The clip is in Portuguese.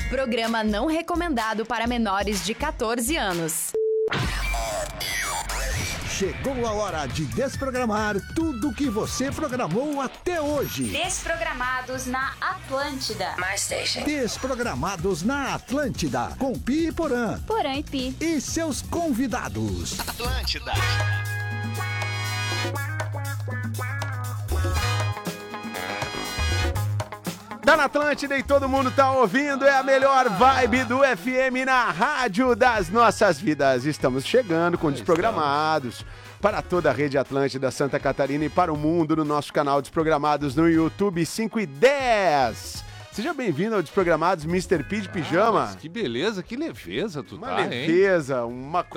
Programa não recomendado para menores de 14 anos. Chegou a hora de desprogramar tudo que você programou até hoje. Desprogramados na Atlântida. My station. Desprogramados na Atlântida, com Pi e Porã. Porã e Pi. E seus convidados. Atlântida. Tá na Atlântida e todo mundo tá ouvindo, é a melhor vibe do FM na rádio das nossas vidas. Estamos chegando com Desprogramados para toda a rede Atlântida, Santa Catarina e para o mundo no nosso canal Desprogramados no YouTube 5 e 10. Seja bem-vindo ao Desprogramados, Mr. P de Pijama. Que beleza, que leveza tu Uma tá, hein? leveza, uma